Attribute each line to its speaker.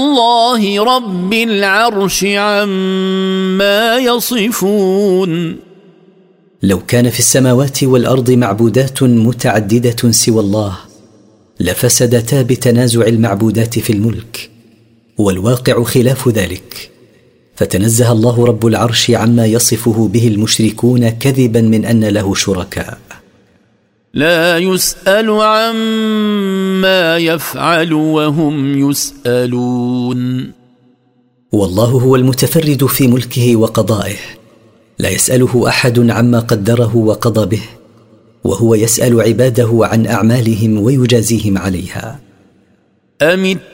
Speaker 1: الله رب العرش عما يصفون.
Speaker 2: لو كان في السماوات والأرض معبودات متعددة سوى الله لفسدتا بتنازع المعبودات في الملك، والواقع خلاف ذلك، فتنزه الله رب العرش عما يصفه به المشركون كذبا من أن له شركاء.
Speaker 1: لا يسأل عما يفعل وهم يسألون.
Speaker 2: والله هو المتفرد في ملكه وقضائه، لا يسأله أحد عما قدره وقضى به، وهو يسأل عباده عن أعمالهم ويجازيهم عليها.